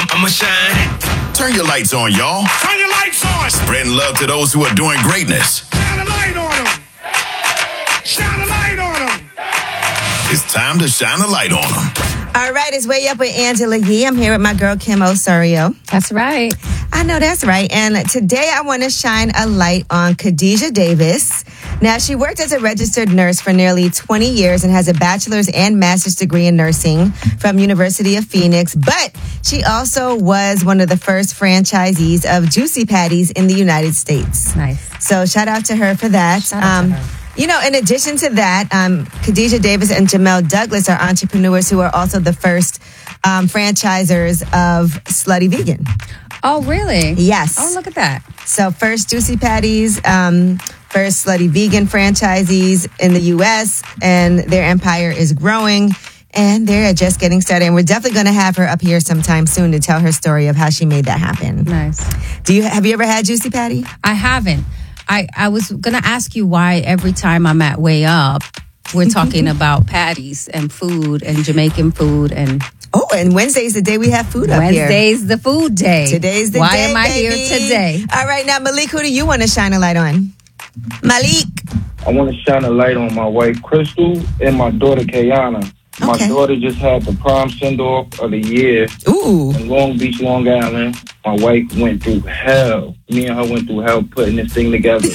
I'ma shine. Turn your lights on, y'all. Turn your lights on. Spreading love to those who are doing greatness. Shine a light on them. Shine a light on them. It's time to shine a light on them. All right, it's Way Up with Angela Yee. I'm here with my girl, Kim Osorio. That's right. I know that's right. And today I want to shine a light on Khadijah Davis. Now, she worked as a registered nurse for nearly 20 years and has a bachelor's and master's degree in nursing from University of Phoenix. But she also was one of the first franchisees of Juicy Patties in the United States. Nice. So shout out to her for that. Shout out to her. You know, in addition to that, Khadijah Davis and Jamel Douglas are entrepreneurs who are also the first franchisors of Slutty Vegan. Oh, really? Yes. Oh, look at that. So first Juicy Patties, first Slutty Vegan franchisees in the U.S., and their empire is growing, and they're just getting started. And we're definitely going to have her up here sometime soon to tell her story of how she made that happen. Nice. Have you ever had Juicy Patty? I haven't. I was going to ask you why every time I'm at Way Up, we're talking about patties and food and Jamaican food and... Oh, and Wednesday's the day we have food up here. Wednesday's the food day. Today's the Why day, am I baby. here today? All right, now, Malik, who do you want to shine a light on? Malik. I want to shine a light on my wife, Crystal, and my daughter, Kayana. My Okay. daughter just had the prom send-off of the year Ooh. in Long Beach, Long Island. My wife went through hell. Me and her went through hell putting this thing together.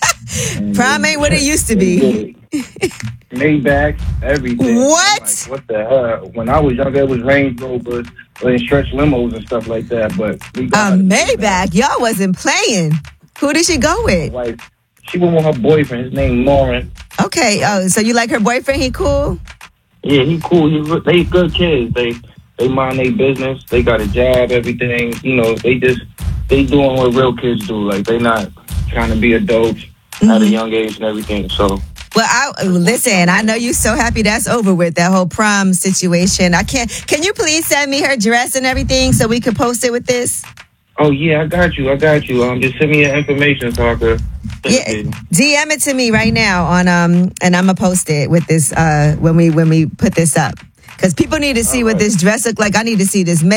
Prom ain't what it used to be. Maybach, everything. What? Like, what the hell? When I was younger, it was Range Rovers and stretch limos and stuff like that. But we got her Maybach. Y'all wasn't playing. Who did she go with? wife. She went with her boyfriend. His name Lauren. Okay. Oh, so you like her boyfriend? He cool? Yeah, he cool. They good kids. They mind their business. They got a job, everything. You know, they doing what real kids do. Like, they not trying to be adults at a young age and everything. So. Well, listen, I know you're so happy that's over with, that whole prom situation. Can you please send me her dress and everything so we could post it with this? Oh, yeah, I got you. Just send me your information so I could. Yeah, DM it to me right now on and I'm gonna post it with this when we put this up, because people need to see what this dress look like. I need to see this